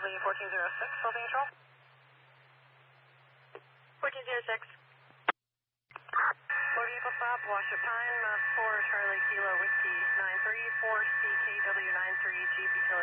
Lovely 1406, holding control. 1406. Low vehicle stop, Washoe Pine, 4 Charlie Kilo Whiskey 93, 4 CKW 93, Jeep Utility.